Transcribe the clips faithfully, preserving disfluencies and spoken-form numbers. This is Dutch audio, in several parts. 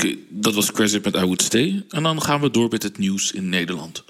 Okay, dat was Cresip met I Would Stay. En dan gaan we door met het nieuws in Nederland.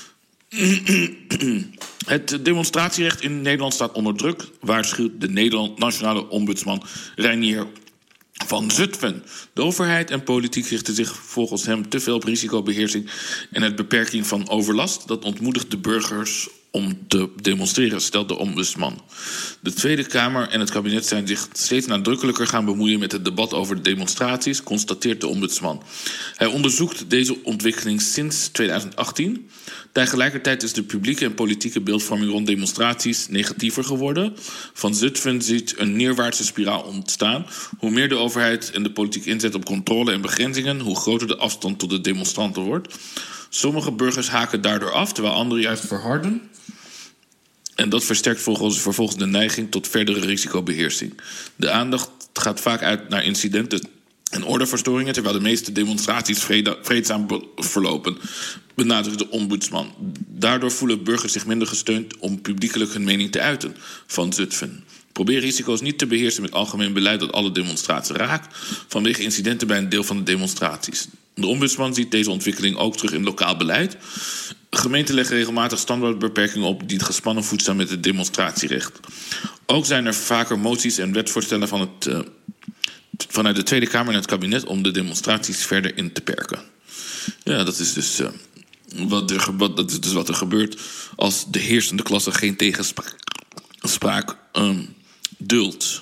Het demonstratierecht in Nederland staat onder druk, waarschuwt de Nederland nationale ombudsman Reinier van Zutphen. De overheid en politiek richten zich volgens hem te veel op risicobeheersing en het beperking van overlast. Dat ontmoedigt de burgers om te demonstreren, stelt de ombudsman. De Tweede Kamer en het kabinet zijn zich steeds nadrukkelijker gaan bemoeien met het debat over de demonstraties, constateert de ombudsman. Hij onderzoekt deze ontwikkeling sinds tweeduizend achttien. Tegelijkertijd is de publieke en politieke beeldvorming rond demonstraties negatiever geworden. Van Zutphen ziet een neerwaartse spiraal ontstaan. Hoe meer de overheid en de politiek inzet op controle en begrenzingen, hoe groter de afstand tot de demonstranten wordt. Sommige burgers haken daardoor af, terwijl anderen juist verharden. En dat versterkt volgens, vervolgens de neiging tot verdere risicobeheersing. De aandacht gaat vaak uit naar incidenten en ordeverstoringen, terwijl de meeste demonstraties vrede, vreedzaam verlopen, benadrukt de ombudsman. Daardoor voelen burgers zich minder gesteund om publiekelijk hun mening te uiten. Van Zutphen. Probeer risico's niet te beheersen met algemeen beleid dat alle demonstraties raakt, vanwege incidenten bij een deel van de demonstraties. De ombudsman ziet deze ontwikkeling ook terug in lokaal beleid. Gemeenten leggen regelmatig standaardbeperkingen op die het gespannen voet staan met het demonstratierecht. Ook zijn er vaker moties en wetsvoorstellen van het, uh, vanuit de Tweede Kamer en het kabinet om de demonstraties verder in te perken. Ja, dat is dus, uh, wat, er, wat, dat is dus wat er gebeurt als de heersende klasse geen tegenspraak um, duldt.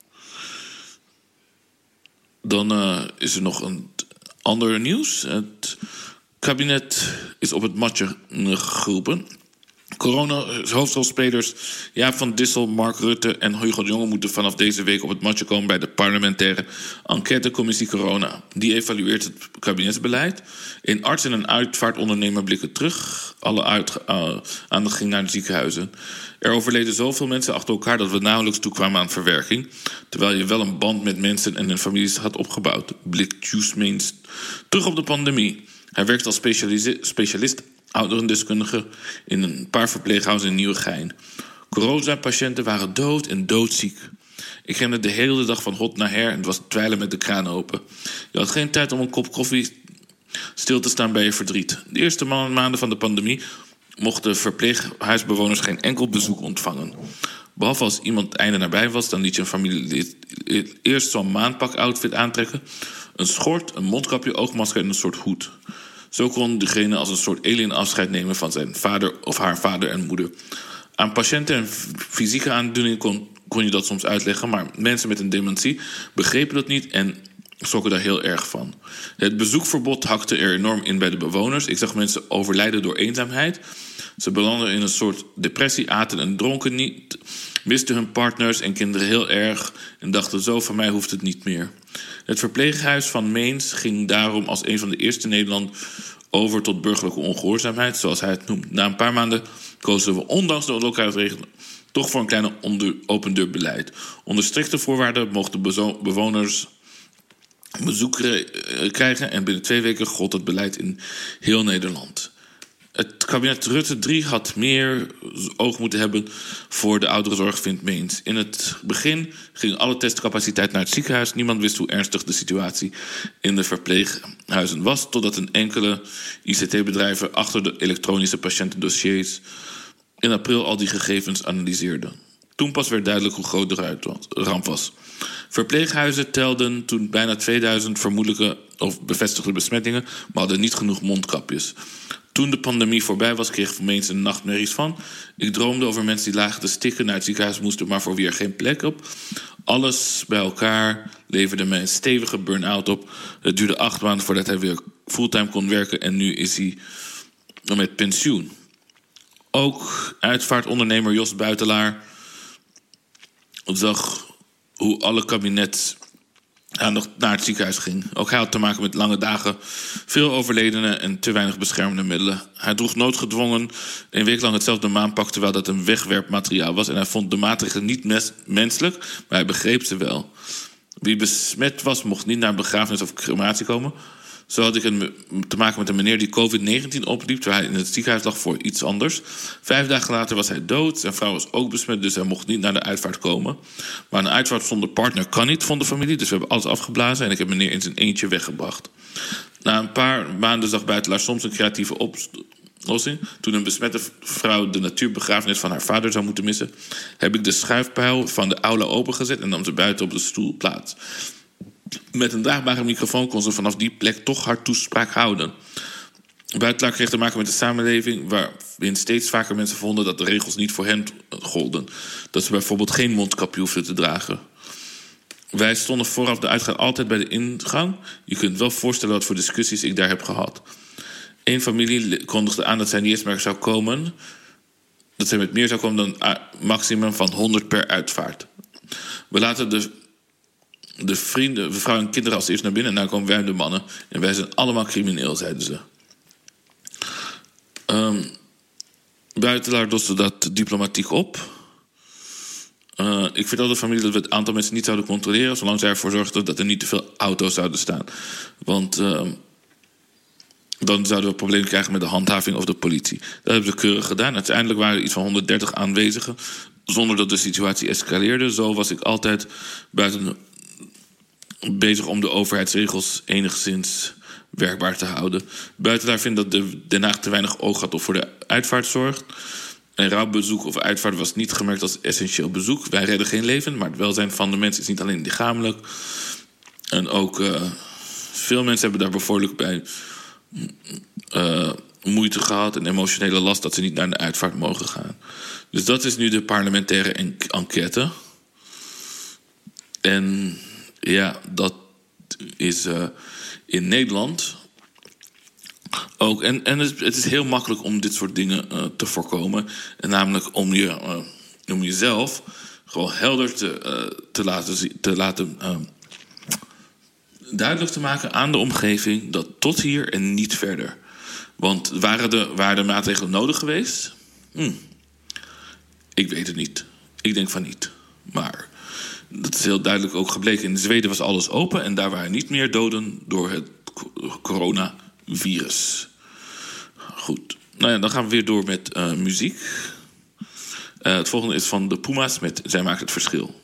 Dan uh, is er nog een ander nieuws. Het kabinet is op het matje geroepen. Corona-hoofdrolspelers Jaap van Dissel, Mark Rutte en Hugo de Jonge moeten vanaf deze week op het matje komen bij de parlementaire enquêtecommissie Corona. Die evalueert het kabinetsbeleid. Een arts en een uitvaartondernemer blikken terug. Alle uit, uh, aandacht ging naar de ziekenhuizen. Er overleden zoveel mensen achter elkaar dat we nauwelijks toekwamen aan verwerking, terwijl je wel een band met mensen en hun families had opgebouwd, blikt Juice Meens terug op de pandemie. Hij werkt als specialist ouderendeskundige in een paar verpleeghuizen in Nieuwegein. Corona-patiënten waren dood en doodziek. Ik rende de hele dag van hot naar her en het was dweilen met de kraan open. Je had geen tijd om een kop koffie stil te staan bij je verdriet. De eerste maanden van de pandemie mochten verpleeghuisbewoners geen enkel bezoek ontvangen. Behalve als iemand het einde nabij was, dan liet je een familielid eerst zo'n maandpak-outfit aantrekken, een schort, een mondkapje, oogmasker en een soort hoed. Zo kon degene als een soort alien afscheid nemen van zijn vader of haar vader en moeder. Aan patiënten en fysieke aandoeningen kon, kon je dat soms uitleggen, maar mensen met een dementie begrepen dat niet en schrokken daar heel erg van. Het bezoekverbod hakte er enorm in bij de bewoners. Ik zag mensen overlijden door eenzaamheid. Ze belanden in een soort depressie, aten en dronken niet, misten hun partners en kinderen heel erg en dachten zo, van mij hoeft het niet meer. Het verpleeghuis van Meens ging daarom als een van de eerste in Nederland over tot burgerlijke ongehoorzaamheid, zoals hij het noemt. Na een paar maanden kozen we ondanks de lokale regeling toch voor een kleine open deur beleid. Onder strikte voorwaarden mochten bewoners bezoek krijgen en binnen twee weken gold het beleid in heel Nederland. Het kabinet Rutte drie had meer oog moeten hebben voor de ouderenzorg, vindt Meens. In het begin ging alle testcapaciteit naar het ziekenhuis. Niemand wist hoe ernstig de situatie in de verpleeghuizen was, totdat een enkele I C T-bedrijven achter de elektronische patiëntendossiers in april al die gegevens analyseerden. Toen pas werd duidelijk hoe groot de ramp was. Verpleeghuizen telden toen bijna tweeduizend vermoedelijke of bevestigde besmettingen, maar hadden niet genoeg mondkapjes. Toen de pandemie voorbij was, kreeg mensen nachtmerries van. Ik droomde over mensen die lagen te stikken naar het ziekenhuis moesten, maar voor wie er geen plek op. Alles bij elkaar leverde mij een stevige burn-out op. Het duurde acht maanden voordat hij weer fulltime kon werken en nu is hij met pensioen. Ook uitvaartondernemer Jos Buitelaar zag hoe alle kabinet aandacht naar het ziekenhuis ging. Ook hij had te maken met lange dagen, veel overledenen en te weinig beschermende middelen. Hij droeg noodgedwongen een week lang hetzelfde maandpak, terwijl dat een wegwerpmateriaal was. En hij vond de maatregelen niet mes- menselijk, maar hij begreep ze wel. Wie besmet was, mocht niet naar een begrafenis of crematie komen. Zo had ik een, te maken met een meneer die covid negentien opliep, terwijl hij in het ziekenhuis lag voor iets anders. Vijf dagen later was hij dood. Zijn vrouw was ook besmet, dus hij mocht niet naar de uitvaart komen. Maar een uitvaart zonder partner kan niet, vond de familie. Dus we hebben alles afgeblazen en ik heb meneer in zijn eentje weggebracht. Na een paar maanden zag Buitelaar soms een creatieve oplossing. Toen een besmette vrouw de natuurbegrafenis van haar vader zou moeten missen, heb ik de schuifpijl van de aula opengezet en nam ze buiten op de stoel plaats. Met een draagbare microfoon kon ze vanaf die plek toch haar toespraak houden. Buitelaar kreeg te maken met een samenleving waarin steeds vaker mensen vonden dat de regels niet voor hen golden. Dat ze bijvoorbeeld geen mondkapje hoefden te dragen. Wij stonden vooraf de uitgang altijd bij de ingang. Je kunt wel voorstellen wat voor discussies ik daar heb gehad. Eén familie kondigde aan dat zij niet eens meer zou komen. Dat zij met meer zou komen dan een maximum van honderd per uitvaart. We laten de, de vrienden, de vrouwen en kinderen als eerst naar binnen. En dan komen wij de mannen. En wij zijn allemaal crimineel, zeiden ze. Um, Buitelaar loste dat diplomatiek op. Uh, ik vind de familie dat we het aantal mensen niet zouden controleren, zolang zij ervoor zorgden dat er niet te veel auto's zouden staan. Want uh, dan zouden we problemen krijgen met de handhaving of de politie. Dat hebben ze keurig gedaan. Uiteindelijk waren er iets van honderddertig aanwezigen, zonder dat de situatie escaleerde. Zo was ik altijd buiten bezig om de overheidsregels enigszins werkbaar te houden. Buitelaar vindt dat de Den Haag te weinig oog had voor de uitvaartzorg. Een rouwbezoek of uitvaart was niet gemerkt als essentieel bezoek. Wij redden geen leven, maar het welzijn van de mensen is niet alleen lichamelijk. En ook uh, veel mensen hebben daar bijvoorbeeld bij uh, moeite gehad en emotionele last dat ze niet naar de uitvaart mogen gaan. Dus dat is nu de parlementaire en- enquête. En ja, dat is uh, in Nederland ook. En, en het, het is heel makkelijk om dit soort dingen uh, te voorkomen. En namelijk om, je, uh, om jezelf gewoon helder te, uh, te laten, te laten uh, duidelijk te maken aan de omgeving dat tot hier en niet verder. Want waren de, waren de maatregelen nodig geweest? Hm. Ik weet het niet. Ik denk van niet. Maar dat is heel duidelijk ook gebleken. In Zweden was alles open en daar waren niet meer doden door het coronavirus. Goed. Nou ja, dan gaan we weer door met uh, muziek. Uh, het volgende is van de Puma's met Zij maakt het verschil.